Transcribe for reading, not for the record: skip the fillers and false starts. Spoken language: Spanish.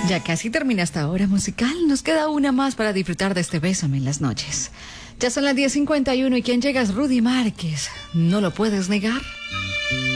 Ya casi termina esta hora musical. Nos queda una más para disfrutar de este Bésame en las noches. Ya son las 10:51 y quien llega es Rudy Márquez. ¿No lo puedes negar?